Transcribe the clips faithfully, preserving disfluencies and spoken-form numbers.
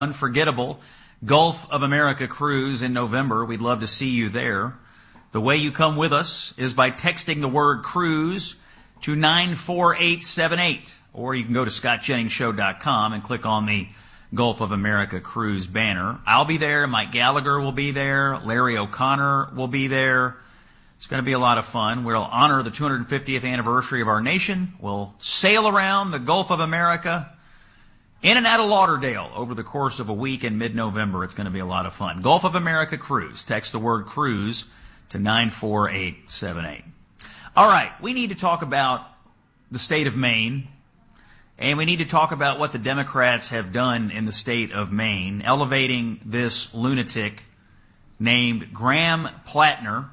unforgettable Gulf of America cruise in November. We'd love to see you there. The way you come with us is by texting the word cruise to nine four eight seven eight, or you can go to scott jennings show dot com and click on the Gulf of America cruise banner. I'll be there. Mike Gallagher will be there. Larry O'Connor will be there. It's going to be a lot of fun. We'll honor the two hundred fiftieth anniversary of our nation. We'll sail around the Gulf of America in and out of Lauderdale over the course of a week in mid-November. It's going to be a lot of fun. Gulf of America cruise. Text the word cruise to nine four eight seven eight. All right, we need to talk about the state of Maine, and we need to talk about what the Democrats have done in the state of Maine, elevating this lunatic named Graham Plattner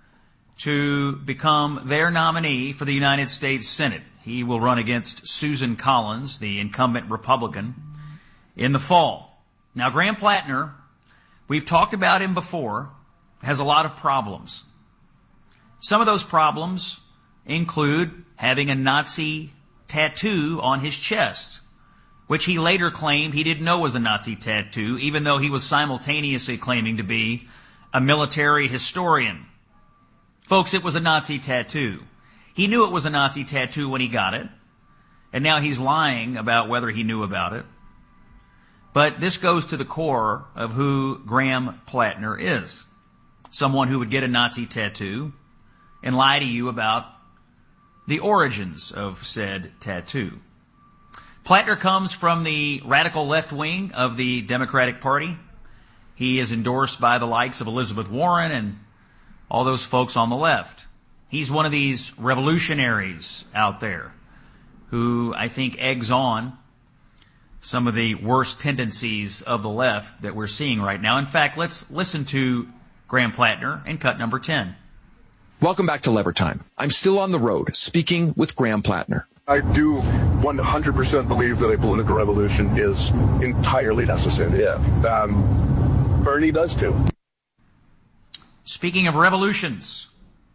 to become their nominee for the United States Senate. He will run against Susan Collins, the incumbent Republican, in the fall. Now, Graham Plattner, we've talked about him before, has a lot of problems. Some of those problems include having a Nazi tattoo on his chest, which he later claimed he didn't know was a Nazi tattoo, even though he was simultaneously claiming to be a military historian. Folks, it was a Nazi tattoo. He knew it was a Nazi tattoo when he got it, and now he's lying about whether he knew about it. But this goes to the core of who Graham Plattner is. Someone who would get a Nazi tattoo and lie to you about the origins of said tattoo. Plattner comes from the radical left wing of the Democratic Party. He is endorsed by the likes of Elizabeth Warren and all those folks on the left. He's one of these revolutionaries out there who I think eggs on some of the worst tendencies of the left that we're seeing right now. In fact, let's listen to Graham Plattner in cut number ten. Welcome back to Lever Time. I'm still on the road speaking with Graham Plattner. I do one hundred percent believe that a political revolution is entirely necessary. Yeah. Um, Bernie does too. Speaking of revolutions,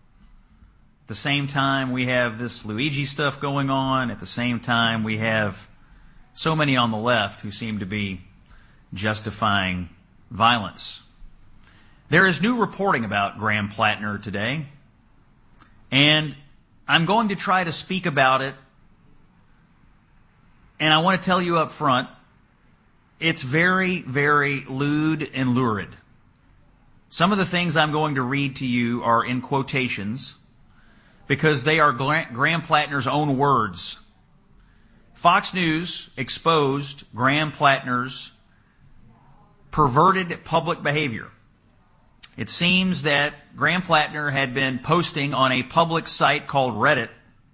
at the same time we have this Luigi stuff going on. At the same time we have so many on the left who seem to be justifying violence. There is new reporting about Graham Plattner today, and I'm going to try to speak about it, and I want to tell you up front, it's very, very lewd and lurid. Some of the things I'm going to read to you are in quotations because they are Graham Plattner's own words. Fox News exposed Graham Plattner's perverted public behavior. It seems that Graham Plattner had been posting on a public site called Reddit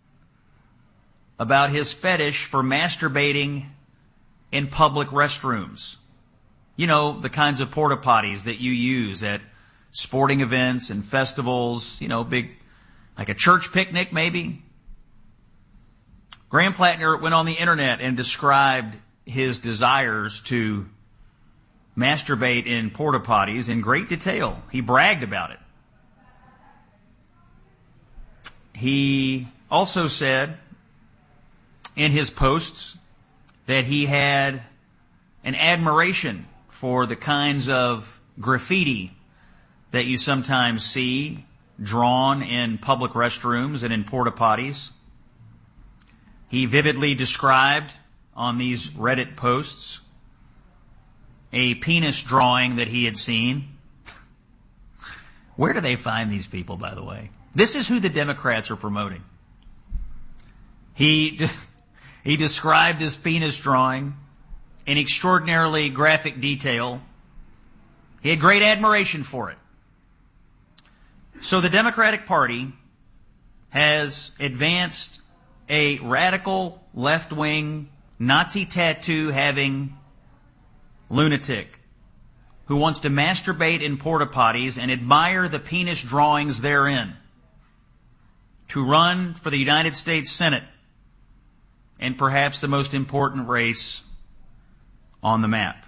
about his fetish for masturbating in public restrooms. You know, the kinds of porta potties that you use at sporting events and festivals, you know, big, like a church picnic maybe. Graham Plattner went on the internet and described his desires to masturbate in porta potties in great detail. He bragged about it. He also said in his posts that he had an admiration for the kinds of graffiti that you sometimes see drawn in public restrooms and in porta potties. He vividly described on these Reddit posts a penis drawing that he had seen. Where do they find these people, by the way? This is who the Democrats are promoting. He, he described this penis drawing in extraordinarily graphic detail. He had great admiration for it. So the Democratic Party has advanced a radical left-wing Nazi tattoo-having lunatic who wants to masturbate in porta potties and admire the penis drawings therein to run for the United States Senate and perhaps the most important race on the map.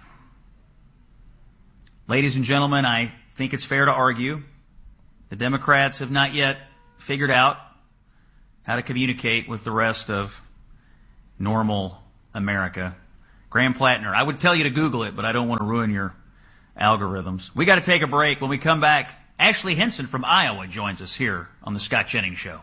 Ladies and gentlemen, I think it's fair to argue the Democrats have not yet figured out how to communicate with the rest of normal America Graham Plattner. I would tell you to Google it, but I don't want to ruin your algorithms. We got to take a break. When we come back, Ashley Henson from Iowa joins us here on the Scott Jennings Show.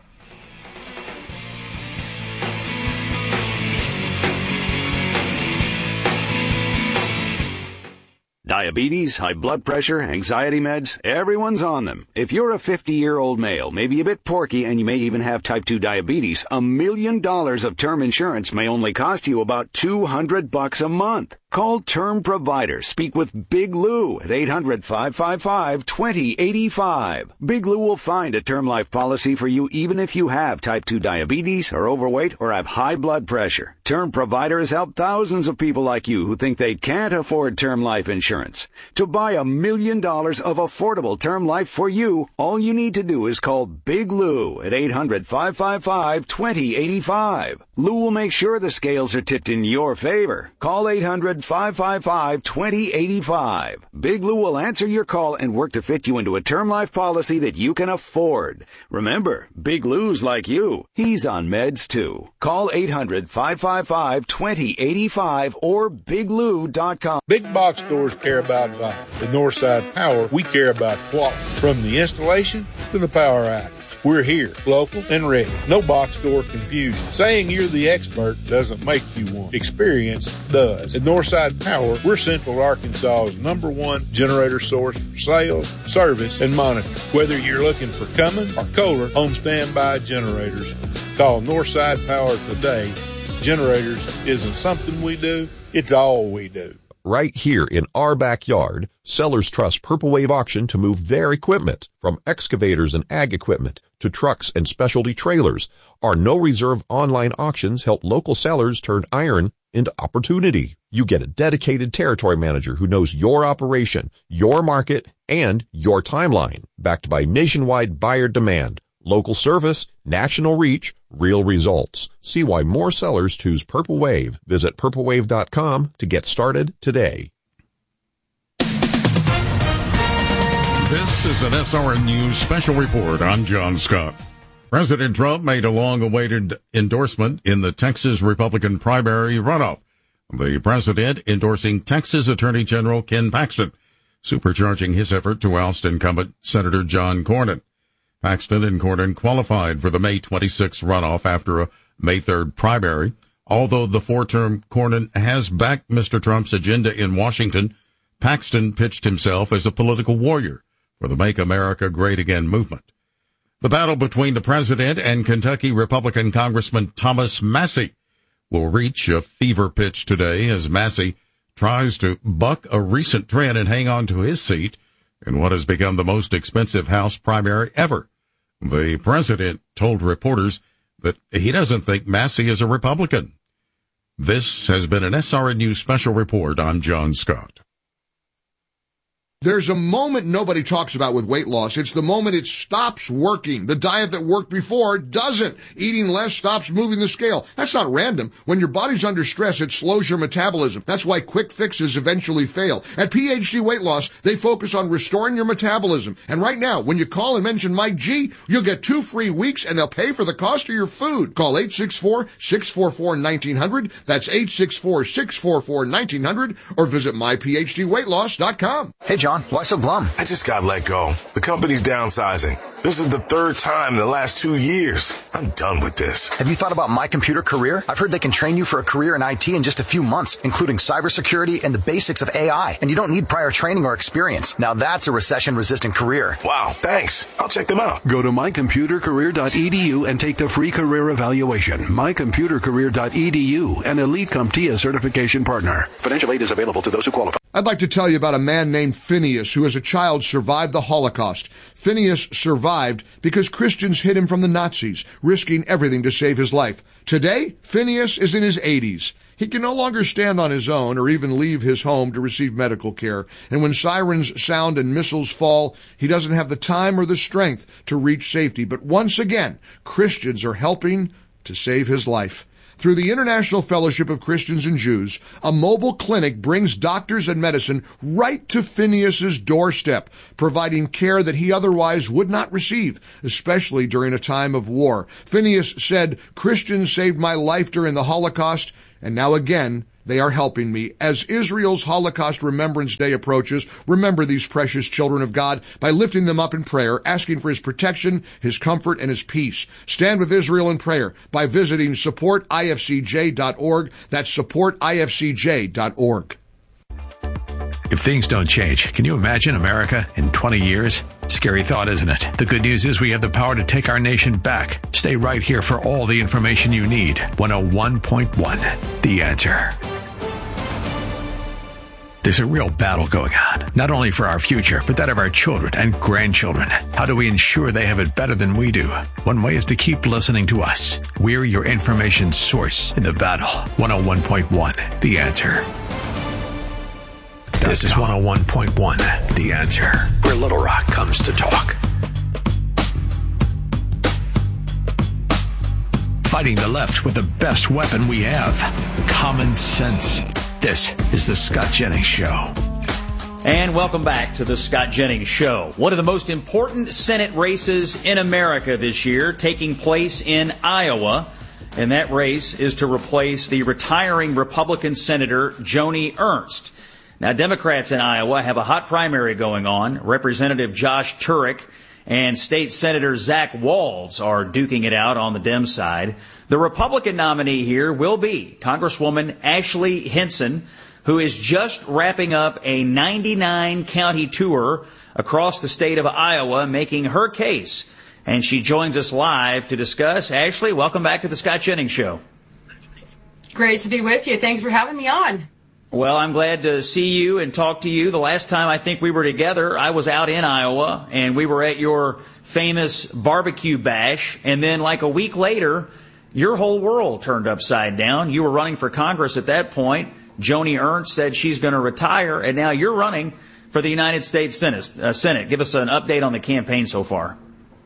Diabetes, high blood pressure, anxiety meds, everyone's on them. If you're a fifty-year-old male, maybe a bit porky, and you may even have type two diabetes, a million dollars of term insurance may only cost you about two hundred bucks a month. Call Term Provider. Speak with Big Lou at eight hundred, five five five, two zero eight five. Big Lou will find a term life policy for you even if you have type two diabetes, are overweight, or have high blood pressure. Term Provider has helped thousands of people like you who think they can't afford term life insurance. To buy a million dollars of affordable term life for you, all you need to do is call Big Lou at eight hundred, five five five, two zero eight five. Lou will make sure the scales are tipped in your favor. Call eight hundred, five five five, two zero eight five. Big Lou will answer your call and work to fit you into a term life policy that you can afford. Remember, Big Lou's like you. He's on meds too. Call eight hundred, five five five, two zero eight five or big lou dot com. Big box stores care about value. At Northside Power, we care about quality. From the installation to the power outage. We're here, local and ready. No box store confusion. Saying you're the expert doesn't make you one. Experience does. At Northside Power, we're Central Arkansas's number one generator source for sales, service, and monitoring. Whether you're looking for Cummins or Kohler home standby generators, call Northside Power today. Generators isn't something we do, it's all we do. Right here in our backyard, sellers trust Purple Wave Auction to move their equipment, from excavators and ag equipment to trucks and specialty trailers. Our no-reserve online auctions help local sellers turn iron into opportunity. You get a dedicated territory manager who knows your operation, your market, and your timeline, backed by nationwide buyer demand. Local service, national reach, real results. See why more sellers choose Purple Wave. Visit purple wave dot com to get started today. This is an S R N News special report. I'm John Scott. President Trump made a long-awaited endorsement in the Texas Republican primary runoff. The president endorsing Texas Attorney General Ken Paxton, supercharging his effort to oust incumbent Senator John Cornyn. Paxton and Cornyn qualified for the May twenty-sixth runoff after a May third primary. Although the four-term Cornyn has backed Mister Trump's agenda in Washington, Paxton pitched himself as a political warrior for the Make America Great Again movement. The battle between the president and Kentucky Republican Congressman Thomas Massie will reach a fever pitch today as Massie tries to buck a recent trend and hang on to his seat in what has become the most expensive House primary ever. The president told reporters that he doesn't think Massie is a Republican. This has been an S R N News special report. I'm John Scott. There's a moment nobody talks about with weight loss. It's the moment it stops working. The diet that worked before doesn't. Eating less stops moving the scale. That's not random. When your body's under stress, it slows your metabolism. That's why quick fixes eventually fail. At P H D Weight Loss, they focus on restoring your metabolism. And right now, when you call and mention Mike G, you'll get two free weeks and they'll pay for the cost of your food. Call eight six four, six four four, one nine zero zero. That's eight six four, six four four, one nine zero zero or visit my p h d weight loss dot com. Hey, John. Why so glum? I just got let go. The company's downsizing. This is the third time in the last two years. I'm done with this. Have you thought about My Computer Career? I've heard they can train you for a career in I T in just a few months, including cybersecurity and the basics of A I. And you don't need prior training or experience. Now that's a recession-resistant career. Wow, thanks. I'll check them out. Go to my computer career dot e d u and take the free career evaluation. my computer career dot e d u, an Elite CompTIA certification partner. Financial aid is available to those who qualify. I'd like to tell you about a man named Phineas who as a child survived the Holocaust. Phineas survived because Christians hid him from the Nazis, risking everything to save his life. Today, Phineas is in his eighties. He can no longer stand on his own or even leave his home to receive medical care. And when sirens sound and missiles fall, he doesn't have the time or the strength to reach safety. But once again, Christians are helping to save his life. Through the International Fellowship of Christians and Jews, a mobile clinic brings doctors and medicine right to Phineas's doorstep, providing care that he otherwise would not receive, especially during a time of war. Phineas said, "Christians saved my life during the Holocaust, and now again, They are helping me. As Israel's Holocaust Remembrance Day approaches, remember these precious children of God by lifting them up in prayer, asking for his protection, his comfort, and his peace. Stand with Israel in prayer by visiting support I F C J dot org. That's support I F C J dot org. If things don't change, can you imagine America in twenty years? Scary thought, isn't it? The good news is we have the power to take our nation back. Stay right here for all the information you need. one oh one point one, The Answer. There's a real battle going on, not only for our future, but that of our children and grandchildren. How do we ensure they have it better than we do? One way is to keep listening to us. We're your information source in the battle. one oh one point one, The Answer. This is one oh one point one, The Answer, where Little Rock comes to talk. Fighting the left with the best weapon we have, common sense. This is the Scott Jennings Show. And welcome back to the Scott Jennings Show. One of the most important Senate races in America this year taking place in Iowa. And that race is to replace the retiring Republican Senator Joni Ernst. Now, Democrats in Iowa have a hot primary going on. Representative Josh Turek and State Senator Zach Walz are duking it out on the Dem side. The Republican nominee here will be Congresswoman Ashley Hinson, who is just wrapping up a ninety-nine county tour across the state of Iowa, making her case. And she joins us live to discuss. Ashley, welcome back to the Scott Jennings Show. Great to be with you. Thanks for having me on. Well, I'm glad to see you and talk to you. The last time I think we were together, I was out in Iowa, and we were at your famous barbecue bash, and then like a week later, your whole world turned upside down. You were running for Congress at that point. Joni Ernst said she's going to retire, and now you're running for the United States Senate. Uh, Senate. Give us an update on the campaign so far.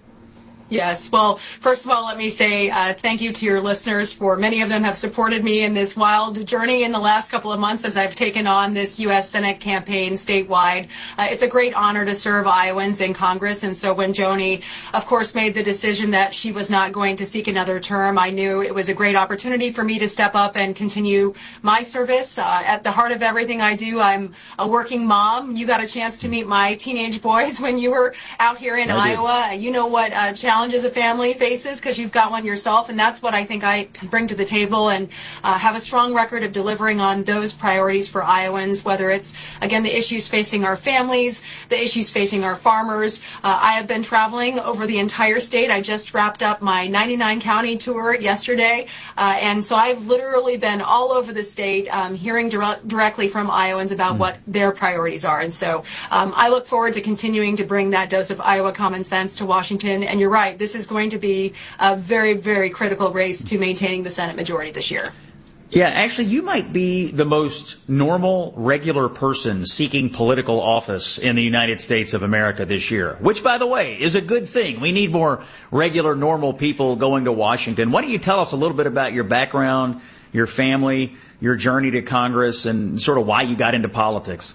Yes. Well, first of all, let me say uh, thank you to your listeners, for many of them have supported me in this wild journey in the last couple of months as I've taken on this U S Senate campaign statewide. Uh, it's a great honor to serve Iowans in Congress. And so when Joni, of course, made the decision that she was not going to seek another term, I knew it was a great opportunity for me to step up and continue my service. Uh, at the heart of everything I do, I'm a working mom. You got a chance to meet my teenage boys when you were out here in I Iowa. Did. You know what uh, challenge challenges a family faces because you've got one yourself, and that's what I think I can bring to the table and uh, have a strong record of delivering on those priorities for Iowans, whether it's, again, the issues facing our families, the issues facing our farmers. Uh, I have been traveling over the entire state. I just wrapped up my ninety-nine county tour yesterday, uh, and so I've literally been all over the state um, hearing dire- directly from Iowans about mm. what their priorities are. And so um, I look forward to continuing to bring that dose of Iowa common sense to Washington. And you're right, this is going to be a very, very critical race to maintaining the Senate majority this year. Yeah, actually, you might be the most normal, regular person seeking political office in the United States of America this year, which, by the way, is a good thing. We need more regular, normal people going to Washington. Why don't you tell us a little bit about your background, your family, your journey to Congress, and sort of why you got into politics?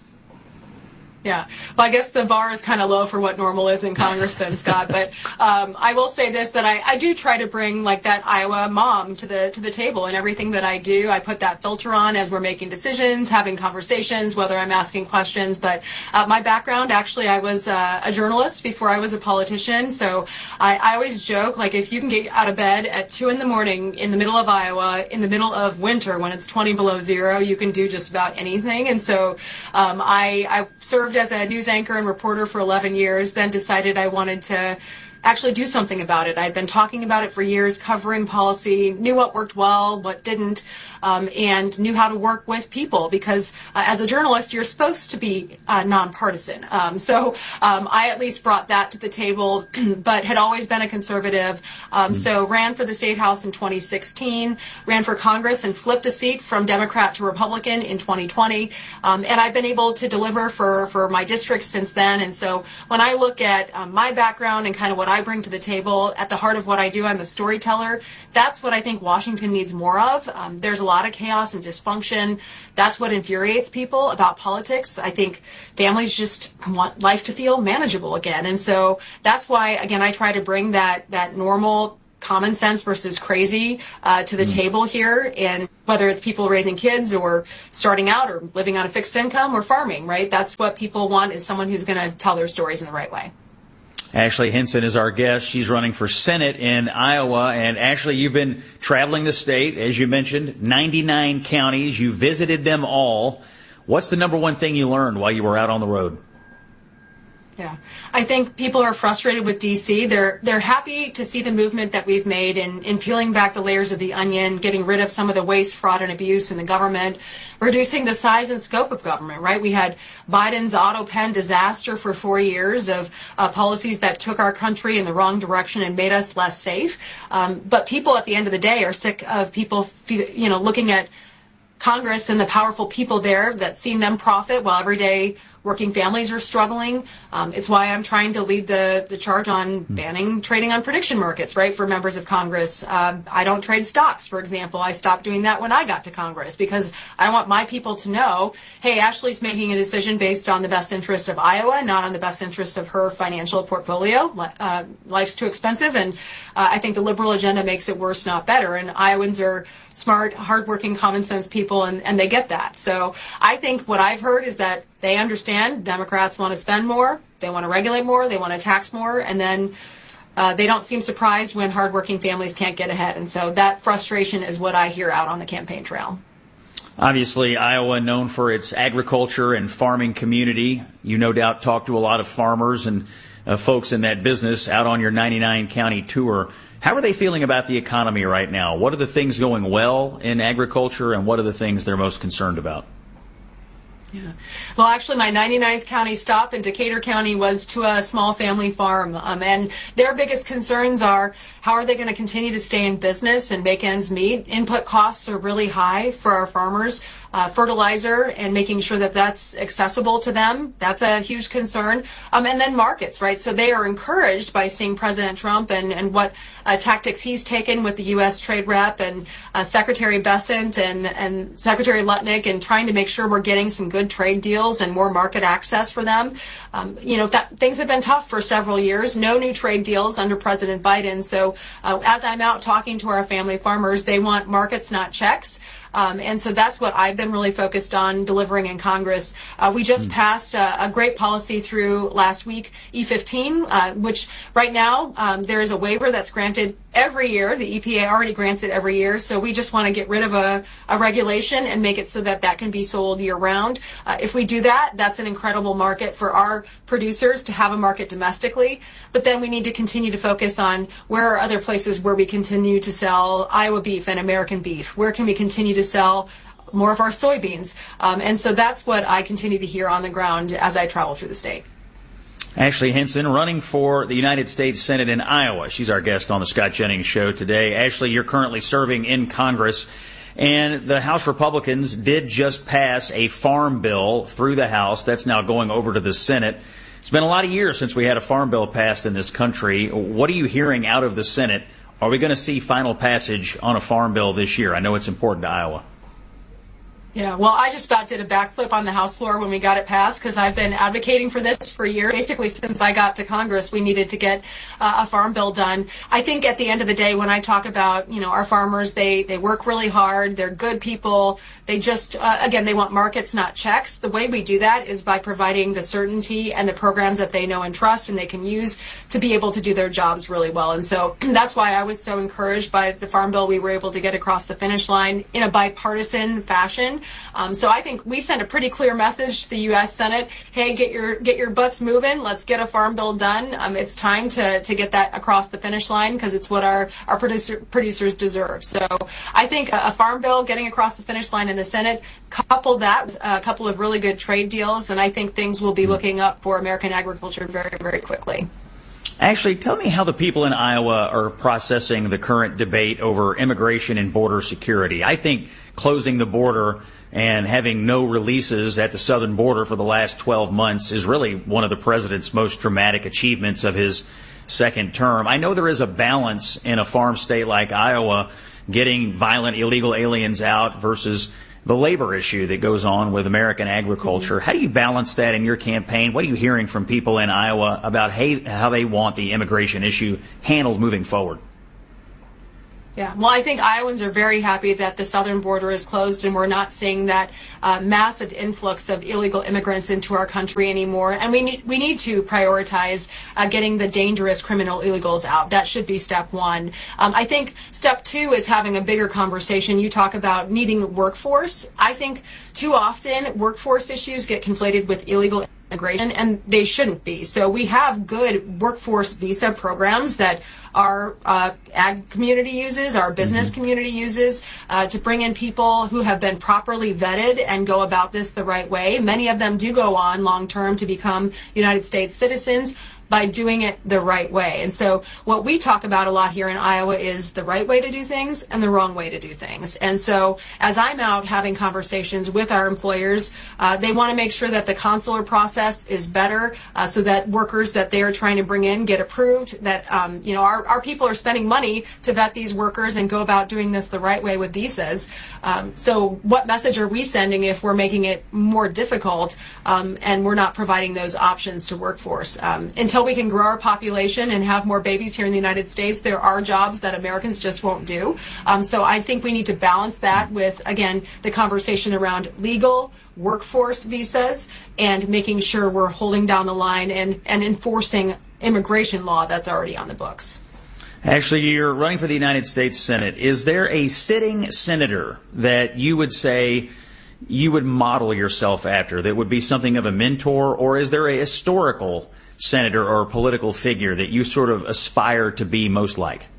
Yeah. Well, I guess the bar is kind of low for what normal is in Congress then, Scott. But um, I will say this, that I, I do try to bring like that Iowa mom to the to the table in everything that I do. I put that filter on as we're making decisions, having conversations, whether I'm asking questions. But uh, my background, actually, I was uh, a journalist before I was a politician. So I, I always joke, like, if you can get out of bed at two in the morning in the middle of Iowa, in the middle of winter when it's twenty below zero, you can do just about anything. And so um, I, I served as a news anchor and reporter for eleven years, then decided I wanted to actually do something about it. I'd been talking about it for years, covering policy, knew what worked well, what didn't, um, and knew how to work with people because uh, as a journalist, you're supposed to be uh, nonpartisan. Um, so um, I at least brought that to the table, but had always been a conservative. Um, mm-hmm. So ran for the State House in twenty sixteen, ran for Congress and flipped a seat from Democrat to Republican in twenty twenty. Um, and I've been able to deliver for, for my district since then. And so when I look at um, my background and kind of what I bring to the table, at the heart of what I do, I'm a storyteller. That's what I think Washington needs more of. Um, there's a lot of chaos and dysfunction. That's what infuriates people about politics. I think families just want life to feel manageable again. And so that's why, again, I try to bring that, that normal common sense versus crazy uh, to the mm. table here, and whether it's people raising kids or starting out or living on a fixed income or farming, right? That's what people want, is someone who's going to tell their stories in the right way. Ashley Hinson is our guest. She's running for Senate in Iowa. And Ashley, you've been traveling the state, as you mentioned, ninety-nine counties. You visited them all. What's the number one thing you learned while you were out on the road? Yeah, I think people are frustrated with D C. They're they're happy to see the movement that we've made in, in peeling back the layers of the onion, getting rid of some of the waste, fraud, and abuse in the government, reducing the size and scope of government, right? We had Biden's auto pen disaster for four years of uh, policies that took our country in the wrong direction and made us less safe. Um, but people at the end of the day are sick of people, you know, looking at Congress and the powerful people there that seen them profit while everyday working families are struggling. Um, it's why I'm trying to lead the, the charge on banning trading on prediction markets, right, for members of Congress. Uh, I don't trade stocks, for example. I stopped doing that when I got to Congress because I want my people to know, hey, Ashley's making a decision based on the best interest of Iowa, not on the best interest of her financial portfolio. Uh, life's too expensive, and uh, I think the liberal agenda makes it worse, not better. And Iowans are smart, hardworking, common sense people, and, and they get that. So I think what I've heard is that they understand Democrats want to spend more, they want to regulate more, they want to tax more, and then uh, they don't seem surprised when hardworking families can't get ahead. And so that frustration is what I hear out on the campaign trail. Obviously, Iowa known for its agriculture and farming community. You no doubt talk to a lot of farmers and uh, folks in that business out on your ninety-nine county tour. How are they feeling about the economy right now? What are the things going well in agriculture, and what are the things they're most concerned about? Yeah. Well, actually, my ninety-ninth county stop in Decatur County was to a small family farm. Um, and their biggest concerns are, how are they going to continue to stay in business and make ends meet? Input costs are really high for our farmers. Uh, fertilizer and making sure that that's accessible to them. That's a huge concern. Um, and then markets, right? So they are encouraged by seeing President Trump and, and what uh, tactics he's taken with the U S trade rep and uh, Secretary Bessent and, and Secretary Lutnick, and trying to make sure we're getting some good trade deals and more market access for them. Um, you know, that, things have been tough for several years. No new trade deals under President Biden. So uh, as I'm out talking to our family farmers, they want markets, not checks. Um, and so that's what I've been really focused on delivering in Congress. Uh, we just mm. passed a, a great policy through last week, E fifteen, uh, which right now um, there is a waiver that's granted every year. The E P A already grants it every year. So we just want to get rid of a, a regulation and make it so that that can be sold year round. Uh, if we do that, that's an incredible market for our producers to have a market domestically. But then we need to continue to focus on where are other places where we continue to sell Iowa beef and American beef. Where can we continue to sell more of our soybeans? Um, and so that's what I continue to hear on the ground as I travel through the state. Ashley Hinson, running for the United States Senate in Iowa. She's our guest on the Scott Jennings Show today. Ashley, you're currently serving in Congress, and the House Republicans did just pass a farm bill through the House. That's now going over to the Senate. It's been a lot of years since we had a farm bill passed in this country. What are you hearing out of the Senate? Are we going to see final passage on a farm bill this year? I know it's important to Iowa. Yeah, well, I just about did a backflip on the House floor when we got it passed, because I've been advocating for this for years. Basically, since I got to Congress, we needed to get uh, a farm bill done. I think at the end of the day, when I talk about, you know, our farmers, they, they work really hard. They're good people. They just, uh, again, they want markets, not checks. The way we do that is by providing the certainty and the programs that they know and trust and they can use to be able to do their jobs really well. And so that's why I was so encouraged by the farm bill we were able to get across the finish line in a bipartisan fashion. Um, so I think we sent a pretty clear message to the U S Senate. Hey, get your get your butts moving. Let's get a farm bill done. Um, it's time to, to get that across the finish line, because it's what our, our producer, producers deserve. So I think a, a farm bill getting across the finish line in the Senate, couple that with a couple of really good trade deals, and I think things will be looking up for American agriculture very, very quickly. Actually, tell me how the people in Iowa are processing the current debate over immigration and border security. I think closing the border and having no releases at the southern border for the last twelve months is really one of the president's most dramatic achievements of his second term. I know there is a balance in a farm state like Iowa getting violent illegal aliens out versus the labor issue that goes on with American agriculture. How do you balance that in your campaign? What are you hearing from people in Iowa about how they want the immigration issue handled moving forward? Yeah, well, I think Iowans are very happy that the southern border is closed and we're not seeing that uh, massive influx of illegal immigrants into our country anymore. And we need we need to prioritize uh, getting the dangerous criminal illegals out. That should be step one. Um, I think step two is having a bigger conversation. You talk about needing a workforce. I think too often workforce issues get conflated with illegal immigration, and they shouldn't be. So we have good workforce visa programs that our uh, ag community uses, our business mm-hmm. community uses, uh, to bring in people who have been properly vetted and go about this the right way. Many of them do go on long term to become United States citizens by doing it the right way. And so what we talk about a lot here in Iowa is the right way to do things and the wrong way to do things. And so as I'm out having conversations with our employers, uh, they want to make sure that the consular process is better, uh, so that workers that they are trying to bring in get approved, that um, you know our, our people are spending money to vet these workers and go about doing this the right way with visas. Um, so what message are we sending if we're making it more difficult um, and we're not providing those options to workforce? Um, until we can grow our population and have more babies here in the United States, there are jobs that Americans just won't do. Um, so I think we need to balance that with, again, the conversation around legal workforce visas and making sure we're holding down the line and, and enforcing immigration law that's already on the books. Actually, you're running for the United States Senate. Is there a sitting senator that you would say you would model yourself after, that would be something of a mentor, or is there a historical senator or political figure that you sort of aspire to be most like?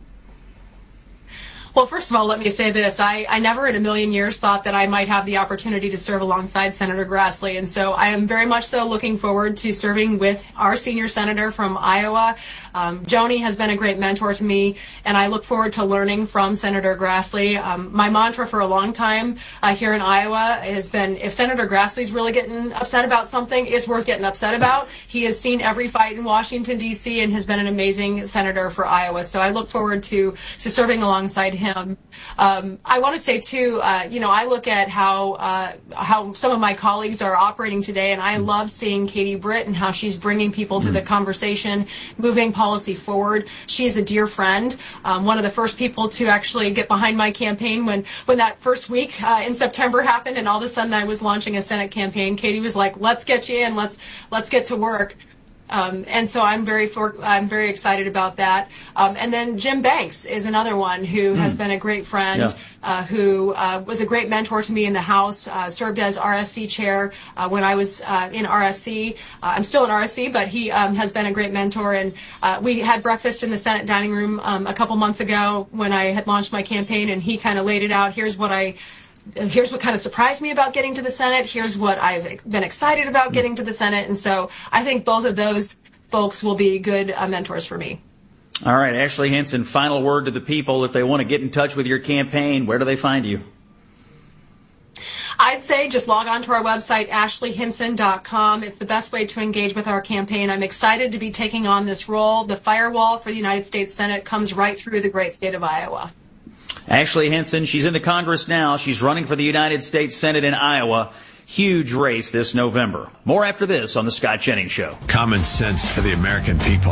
Well, first of all, let me say this. I, I never in a million years thought that I might have the opportunity to serve alongside Senator Grassley. And so I am very much so looking forward to serving with our senior senator from Iowa. Um, Joni has been a great mentor to me, and I look forward to learning from Senator Grassley. Um, my mantra for a long time uh, here in Iowa has been, if Senator Grassley's really getting upset about something, it's worth getting upset about. He has seen every fight in Washington, D C, and has been an amazing senator for Iowa. So I look forward to, to serving alongside him. Um, I want to say, too, uh, you know, I look at how uh, how some of my colleagues are operating today, and I love seeing Katie Britt and how she's bringing people to the conversation, moving policy forward. She is a dear friend, um, one of the first people to actually get behind my campaign when, when that first week uh, in September happened, and all of a sudden I was launching a Senate campaign. Katie was like, let's get you in, let's let's get to work. Um, and so I'm very for, I'm very excited about that. Um, and then Jim Banks is another one who mm. has been a great friend, yeah. uh, who uh, was a great mentor to me in the House, uh, served as R S C chair uh, when I was uh, in R S C. Uh, I'm still in R S C, but he um, has been a great mentor. And uh, we had breakfast in the Senate dining room um, a couple months ago when I had launched my campaign, and he kind of laid it out. Here's what I Here's what kind of surprised me about getting to the Senate. Here's what I've been excited about getting to the Senate. And so I think both of those folks will be good uh, mentors for me. All right, Ashley Hinson, final word to the people. If they want to get in touch with your campaign, where do they find you? I'd say just log on to our website, ashley hinson dot com. It's the best way to engage with our campaign. I'm excited to be taking on this role. The firewall for the United States Senate comes right through the great state of Iowa. Ashley Hinson, she's in the Congress now. She's running for the United States Senate in Iowa. Huge race this November. More after this on The Scott Jennings Show. Common sense for the American people.